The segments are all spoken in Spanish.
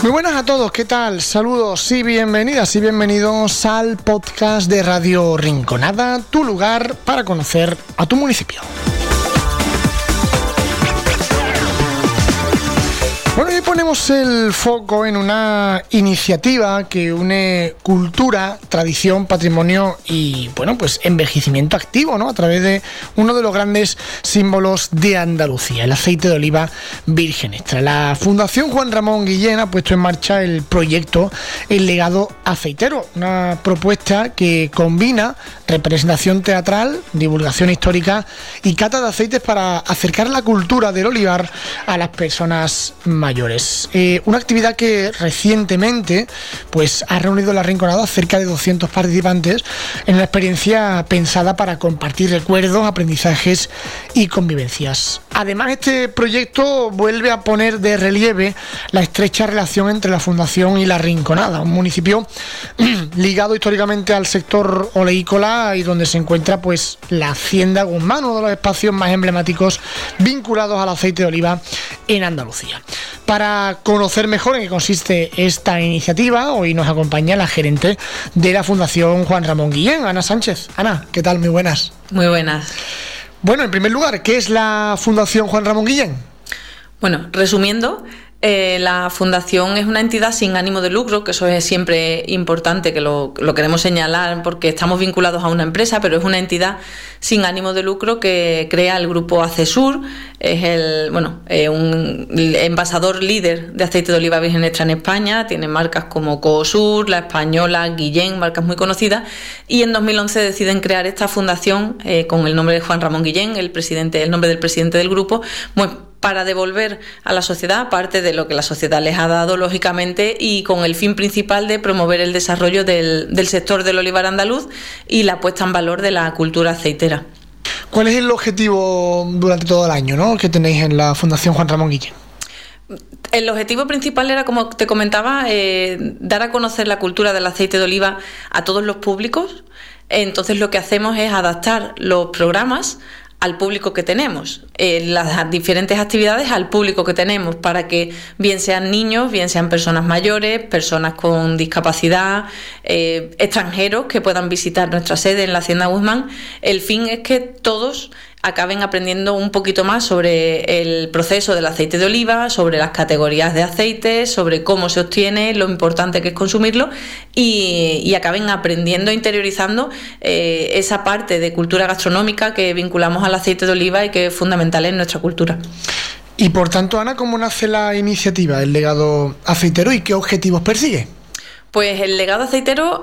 Muy buenas a todos, ¿qué tal? Saludos y bienvenidas y bienvenidos al podcast de Radio Rinconada, tu lugar para conocer a tu municipio. Bueno, hoy ponemos el foco en una iniciativa que une cultura, tradición, patrimonio y, bueno, pues envejecimiento activo, ¿no? A través de uno de los grandes símbolos de Andalucía, el aceite de oliva virgen extra. La Fundación Juan Ramón Guillén ha puesto en marcha el proyecto El Legado Aceitero, una propuesta que combina representación teatral, divulgación histórica y cata de aceites para acercar la cultura del olivar a las personas mayores. Una actividad que recientemente pues ha reunido en La Rinconada a cerca de 200 participantes en una experiencia pensada para compartir recuerdos, aprendizajes y convivencias. Además, este proyecto vuelve a poner de relieve la estrecha relación entre la Fundación y La Rinconada, un municipio ligado históricamente al sector oleícola y donde se encuentra pues la Hacienda Guzmán, uno de los espacios más emblemáticos vinculados al aceite de oliva en Andalucía. Para conocer mejor en qué consiste esta iniciativa, hoy nos acompaña la gerente de la Fundación Juan Ramón Guillén, Ana Sánchez. Ana, ¿qué tal? Muy buenas. Muy buenas. Bueno, en primer lugar, ¿qué es la Fundación Juan Ramón Guillén? Bueno, resumiendo, la Fundación es una entidad sin ánimo de lucro, que eso es siempre importante, que lo queremos señalar porque estamos vinculados a una empresa, pero es una entidad sin ánimo de lucro que crea el grupo Acesur, es un envasador líder de aceite de oliva virgen extra en España, tiene marcas como Coosur, La Española, Guillén, marcas muy conocidas, y en 2011 deciden crear esta fundación con el nombre de Juan Ramón Guillén, el nombre del presidente del grupo, para devolver a la sociedad parte de lo que la sociedad les ha dado, lógicamente, y con el fin principal de promover el desarrollo del sector del olivar andaluz y la puesta en valor de la cultura aceitera. ¿Cuál es el objetivo durante todo el año, ¿no?, que tenéis en la Fundación Juan Ramón Guillén? El objetivo principal era, como te comentaba, dar a conocer la cultura del aceite de oliva a todos los públicos. Entonces lo que hacemos es adaptar los programas al público que tenemos, las diferentes actividades al público que tenemos, para que bien sean niños, bien sean personas mayores, personas con discapacidad, extranjeros que puedan visitar nuestra sede en la Hacienda Guzmán. El fin es que todos acaben aprendiendo un poquito más sobre el proceso del aceite de oliva, sobre las categorías de aceites, sobre cómo se obtiene, lo importante que es consumirlo, y acaben aprendiendo, interiorizando esa parte de cultura gastronómica que vinculamos al aceite de oliva y que es fundamental en nuestra cultura. Y por tanto, Ana, ¿cómo nace la iniciativa El Legado Aceitero y qué objetivos persigue? Pues el Legado Aceitero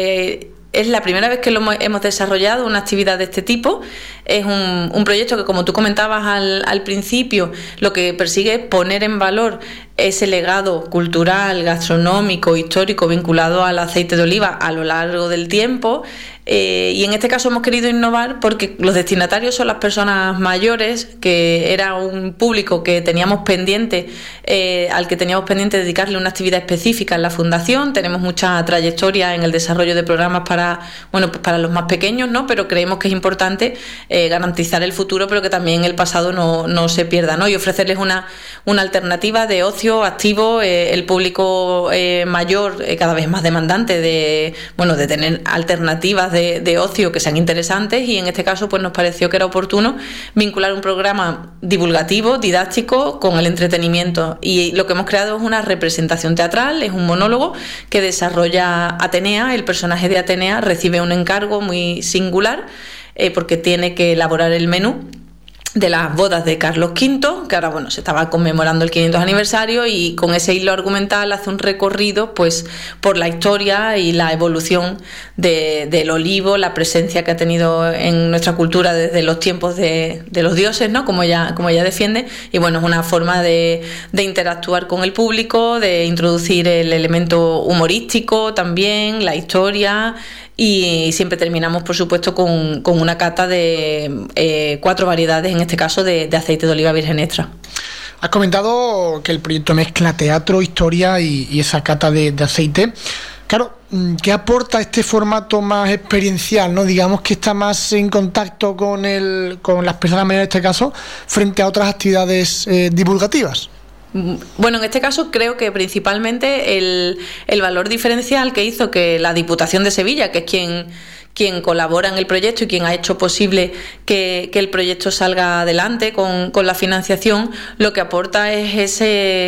es la primera vez que hemos desarrollado una actividad de este tipo. Es un proyecto que, como tú comentabas al principio, lo que persigue es poner en valor ese legado cultural, gastronómico, histórico vinculado al aceite de oliva a lo largo del tiempo. Y en este caso hemos querido innovar porque los destinatarios son las personas mayores, que era un público que teníamos pendiente, al que teníamos pendiente dedicarle una actividad específica en la Fundación. Tenemos mucha trayectoria en el desarrollo de programas para los más pequeños, ¿no? Pero creemos que es importante garantizar el futuro, pero que también el pasado no se pierda, ¿no? Y ofrecerles una alternativa de ocio activo. El público mayor, cada vez más demandante de tener alternativas de ocio que sean interesantes, y en este caso pues nos pareció que era oportuno vincular un programa divulgativo, didáctico, con el entretenimiento, y lo que hemos creado es una representación teatral, es un monólogo que desarrolla Atenea. El personaje de Atenea recibe un encargo muy singular porque tiene que elaborar el menú de las bodas de Carlos V, que ahora se estaba conmemorando el 500 aniversario, y con ese hilo argumental hace un recorrido pues por la historia y la evolución del olivo, la presencia que ha tenido en nuestra cultura desde los tiempos de los dioses, ¿no?, como ella defiende. Y es una forma de interactuar con el público, de introducir el elemento humorístico también, la historia. Y siempre terminamos, por supuesto, con una cata de 4 variedades, en este caso de aceite de oliva virgen extra. Has comentado que el proyecto mezcla teatro, historia y esa cata de aceite. Claro, ¿qué aporta este formato más experiencial, ¿no? Digamos que está más en contacto con las personas mayores en este caso, frente a otras actividades divulgativas? Bueno, en este caso creo que principalmente el valor diferencial que hizo que la Diputación de Sevilla, que es quien colabora en el proyecto y quien ha hecho posible que el proyecto salga adelante con la financiación, lo que aporta es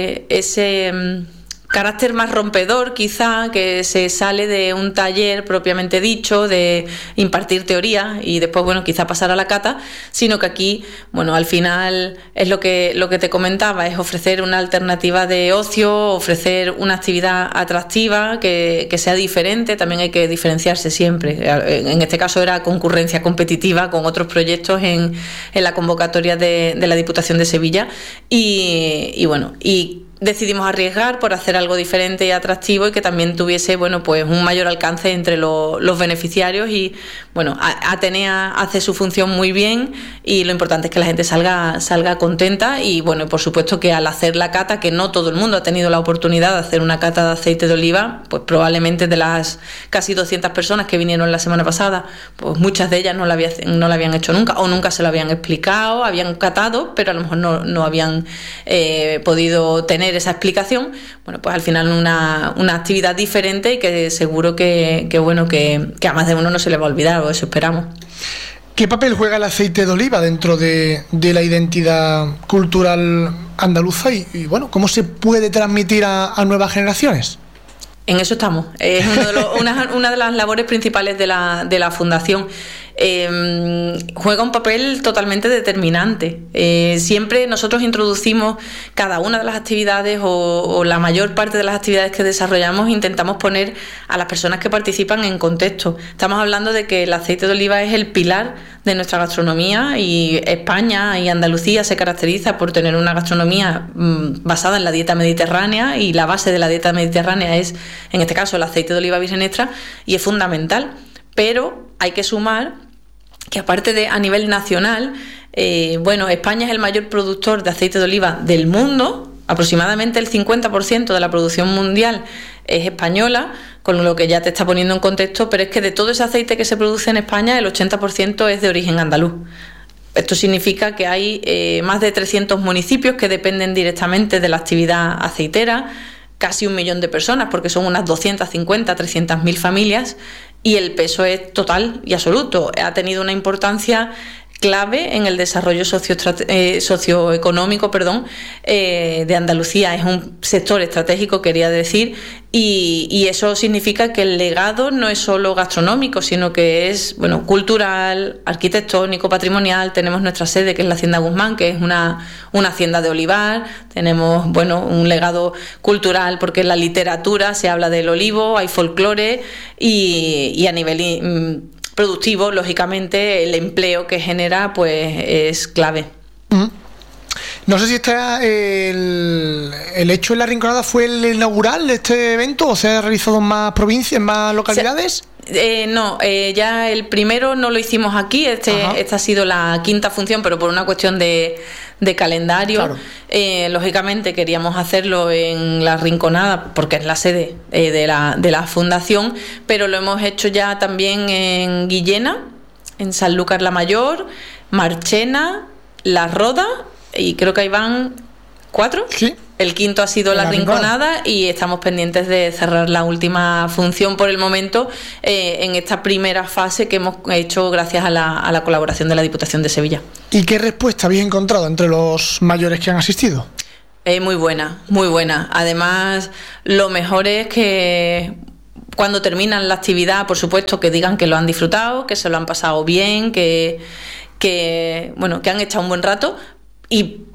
ese carácter más rompedor, quizá, que se sale de un taller propiamente dicho, de impartir teoría y después, bueno, quizá pasar a la cata, sino que aquí, bueno, al final es lo que te comentaba, es ofrecer una alternativa de ocio, ofrecer una actividad atractiva, que sea diferente. También hay que diferenciarse siempre. En este caso era concurrencia competitiva con otros proyectos en la convocatoria de la Diputación de Sevilla y bueno, y decidimos arriesgar por hacer algo diferente y atractivo y que también tuviese, bueno, pues un mayor alcance entre los beneficiarios. Y bueno, Atenea hace su función muy bien y lo importante es que la gente salga contenta. Y bueno, por supuesto que al hacer la cata, que no todo el mundo ha tenido la oportunidad de hacer una cata de aceite de oliva, pues probablemente de las casi 200 personas que vinieron la semana pasada, pues muchas de ellas no la habían hecho nunca, o nunca se lo habían explicado, habían catado, pero a lo mejor no habían podido tener esa explicación. Bueno, pues al final una actividad diferente y que seguro que a más de uno no se le va a olvidar, o eso esperamos. ¿Qué papel juega el aceite de oliva dentro de la identidad cultural andaluza y bueno, cómo se puede transmitir a nuevas generaciones? En eso estamos. Es una de las labores principales de la Fundación. Juega un papel totalmente determinante. Siempre nosotros introducimos cada una de las actividades o la mayor parte de las actividades que desarrollamos, intentamos poner a las personas que participan en contexto. Estamos hablando de que el aceite de oliva es el pilar de nuestra gastronomía y España y Andalucía se caracteriza por tener una gastronomía basada en la dieta mediterránea, y la base de la dieta mediterránea es, en este caso, el aceite de oliva virgen extra, y es fundamental. Pero hay que sumar que aparte de a nivel nacional, España es el mayor productor de aceite de oliva del mundo. Aproximadamente el 50% de la producción mundial es española, con lo que ya te está poniendo en contexto, pero es que de todo ese aceite que se produce en España, el 80% es de origen andaluz. Esto significa que hay más de 300 municipios que dependen directamente de la actividad aceitera, casi 1 millón de personas, porque son unas 250, 300.000 familias, y el peso es total y absoluto. Ha tenido una importancia clave en el desarrollo socioeconómico de Andalucía. Es un sector estratégico, quería decir, y eso significa que el legado no es solo gastronómico, sino que es cultural, arquitectónico, patrimonial. Tenemos nuestra sede, que es la Hacienda Guzmán, que es una hacienda de olivar. Tenemos un legado cultural, porque en la literatura se habla del olivo, hay folclore, y a nivel productivo, lógicamente, el empleo que genera pues es clave. No sé si el hecho en La Rinconada fue el inaugural de este evento, o se ha realizado en más provincias, en más localidades. Ya el primero no lo hicimos aquí. Esta ha sido la quinta función, pero por una cuestión de calendario. Claro. Lógicamente queríamos hacerlo en La Rinconada porque es la sede de la fundación, pero lo hemos hecho ya también en Guillena, en Sanlúcar la Mayor, Marchena, La Roda, y creo que ahí van 4. Sí. El quinto ha sido La Rinconada, y estamos pendientes de cerrar la última función por el momento en esta primera fase que hemos hecho gracias a la colaboración de la Diputación de Sevilla. ¿Y qué respuesta habéis encontrado entre los mayores que han asistido? Muy buena, muy buena. Además, lo mejor es que cuando terminan la actividad, por supuesto, que digan que lo han disfrutado, que se lo han pasado bien, que han echado un buen rato. Y